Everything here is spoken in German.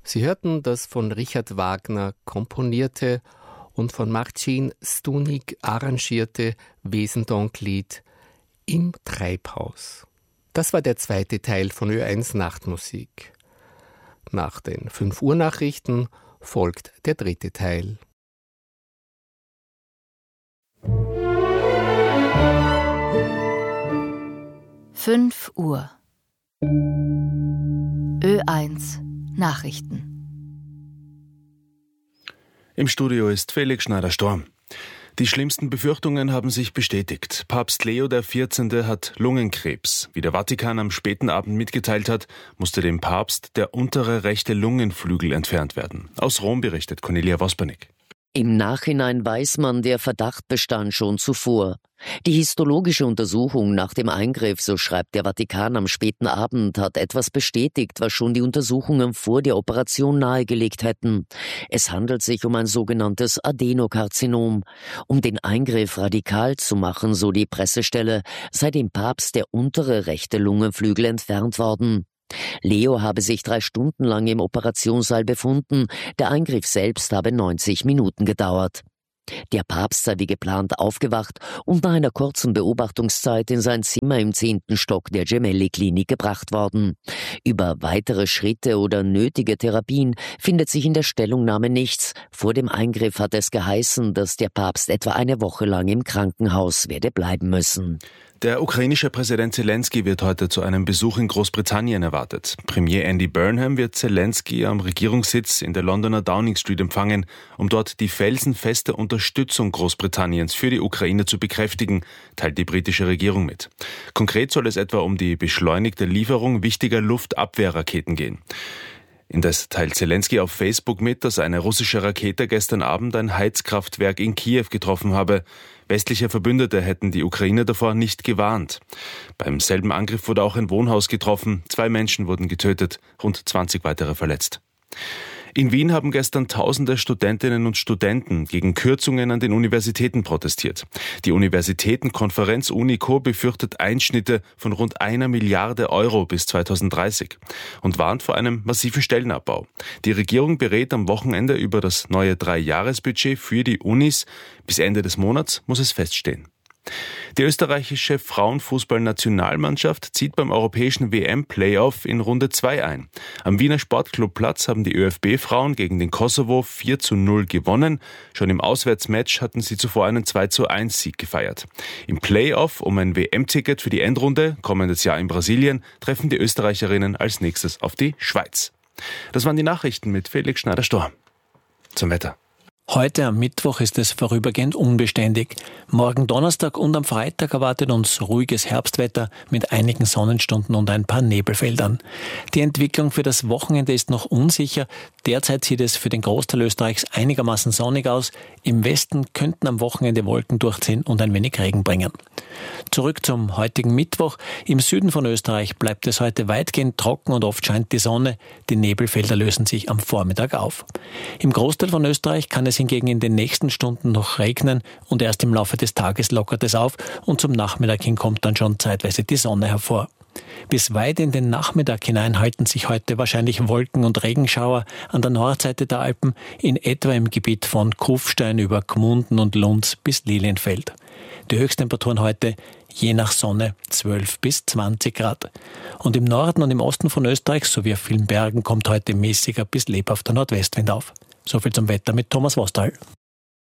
Sie hörten das von Richard Wagner komponierte und von Marcin Stunik arrangierte Wesendonck-Lied Im Treibhaus. Das war der zweite Teil von Ö1 Nachtmusik. Nach den 5 Uhr Nachrichten folgt der dritte Teil. Fünf Uhr. Ö1 Nachrichten. Im Studio ist Felix Schneider-Storm. Die schlimmsten Befürchtungen haben sich bestätigt. Papst Leo XIV. Hat Lungenkrebs. Wie der Vatikan am späten Abend mitgeteilt hat, musste dem Papst der untere rechte Lungenflügel entfernt werden. Aus Rom berichtet Cornelia Vospernik. Im Nachhinein weiß man, der Verdacht bestand schon zuvor. Die histologische Untersuchung nach dem Eingriff, so schreibt der Vatikan am späten Abend, hat etwas bestätigt, was schon die Untersuchungen vor der Operation nahegelegt hätten. Es handelt sich um ein sogenanntes Adenokarzinom. Um den Eingriff radikal zu machen, so die Pressestelle, sei dem Papst der untere rechte Lungenflügel entfernt worden. Leo habe sich 3 Stunden lang im Operationssaal befunden. Der Eingriff selbst habe 90 Minuten gedauert. Der Papst sei wie geplant aufgewacht und nach einer kurzen Beobachtungszeit in sein Zimmer im 10. Stock der Gemelli-Klinik gebracht worden. Über weitere Schritte oder nötige Therapien findet sich in der Stellungnahme nichts. Vor dem Eingriff hat es geheißen, dass der Papst etwa eine Woche lang im Krankenhaus werde bleiben müssen. Der ukrainische Präsident Zelensky wird heute zu einem Besuch in Großbritannien erwartet. Premier Andy Burnham wird Zelensky am Regierungssitz in der Londoner Downing Street empfangen, um dort die felsenfeste Unterstützung Großbritanniens für die Ukraine zu bekräftigen, teilt die britische Regierung mit. Konkret soll es etwa um die beschleunigte Lieferung wichtiger Luftabwehrraketen gehen. Indes teilt Zelensky auf Facebook mit, dass eine russische Rakete gestern Abend ein Heizkraftwerk in Kiew getroffen habe. Westliche Verbündete hätten die Ukraine davor nicht gewarnt. Beim selben Angriff wurde auch ein Wohnhaus getroffen. 2 Menschen wurden getötet, rund 20 weitere verletzt. In Wien haben gestern tausende Studentinnen und Studenten gegen Kürzungen an den Universitäten protestiert. Die Universitätenkonferenz UNICO befürchtet Einschnitte von rund 1 Milliarde Euro bis 2030 und warnt vor einem massiven Stellenabbau. Die Regierung berät am Wochenende über das neue 3-Jahres-Budget für die Unis. Bis Ende des Monats muss es feststehen. Die österreichische Frauenfußballnationalmannschaft zieht beim europäischen WM-Playoff in Runde 2 ein. Am Wiener Sportclubplatz haben die ÖFB-Frauen gegen den Kosovo 4:0 gewonnen. Schon im Auswärtsmatch hatten sie zuvor einen 2:1-Sieg gefeiert. Im Playoff um ein WM-Ticket für die Endrunde, kommendes Jahr in Brasilien, treffen die Österreicherinnen als nächstes auf die Schweiz. Das waren die Nachrichten mit Felix Schneider-Storm. Zum Wetter. Heute am Mittwoch ist es vorübergehend unbeständig. Morgen Donnerstag und am Freitag erwartet uns ruhiges Herbstwetter mit einigen Sonnenstunden und ein paar Nebelfeldern. Die Entwicklung für das Wochenende ist noch unsicher. Derzeit sieht es für den Großteil Österreichs einigermaßen sonnig aus. Im Westen könnten am Wochenende Wolken durchziehen und ein wenig Regen bringen. Zurück zum heutigen Mittwoch. Im Süden von Österreich bleibt es heute weitgehend trocken und oft scheint die Sonne. Die Nebelfelder lösen sich am Vormittag auf. Im Großteil von Österreich kann es hingegen in den nächsten Stunden noch regnen und erst im Laufe des Tages lockert es auf und zum Nachmittag hin kommt dann schon zeitweise die Sonne hervor. Bis weit in den Nachmittag hinein halten sich heute wahrscheinlich Wolken- und Regenschauer an der Nordseite der Alpen, in etwa im Gebiet von Kufstein über Gmunden und Lunds bis Lilienfeld. Die Höchsttemperaturen heute je nach Sonne 12 bis 20 Grad. Und im Norden und im Osten von Österreich sowie auf vielen Bergen kommt heute mäßiger bis lebhafter Nordwestwind auf. Soviel zum Wetter mit Thomas Wostal.